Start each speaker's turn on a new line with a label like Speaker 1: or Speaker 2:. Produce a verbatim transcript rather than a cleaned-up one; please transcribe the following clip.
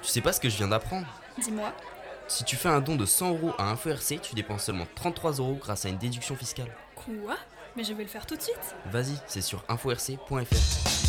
Speaker 1: sais pas ce que je viens d'apprendre?
Speaker 2: Dis-moi.
Speaker 1: Si tu fais un don de cent euros à InfoRC, tu dépenses seulement trente-trois euros grâce à une déduction fiscale.
Speaker 2: Quoi? Mais je vais le faire tout de suite.
Speaker 1: Vas-y, c'est sur info r c point f r.